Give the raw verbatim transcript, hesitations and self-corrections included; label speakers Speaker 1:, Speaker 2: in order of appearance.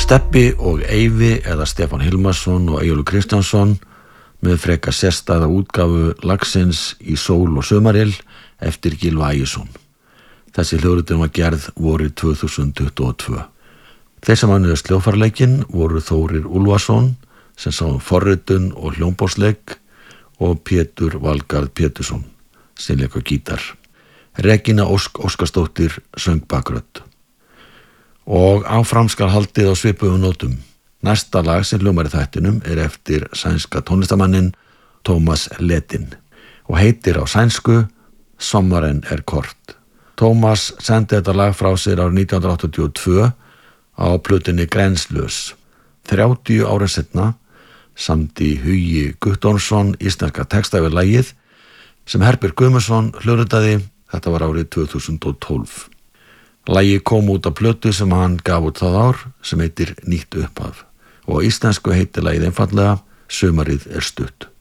Speaker 1: Stebbi og Eyvi eða Stefán Hilmarsson og Eyjólfur Kristjánsson með frekar sérstæða útgáfu lagsins Í sól og sumarill eftir Gylfa Ægisson. Þessi hljóðritun var gerð vorið tvö þúsund tuttugu og tvö. Þeir sem hannuðu hljóðfæraleikinn voru Þórir Úlfarsson sem sá um forritun og hljómborðsleik og Pétur Valgarð Pétursson sem lék á gítar. Regína Ósk Óskarsdóttir söng bakrödd. Og áfram skal haldið á svipuðum nótum. Næsta lag sem hljómar í þættinum er eftir sænska tónlistarmanninn Tómas Ledin og heitir á sænsku Sommaren er kort. Tómas sendi þetta lag frá sér árið nítján hundruð áttatíu og tvö á plötunni Grænslaus. þrjátíu ára seinna samdi Hugi Guttormsson íslenska texta yfir lagið sem Herbert Guðmundsson hljóðritaði. Þetta var árið tvö þúsund og tólf. Lagið kom út af plötu sem hann gaf út það ár sem heitir Nýtt upphaf og á íslensku heitir lagið einfaldlega Sumarið er stutt.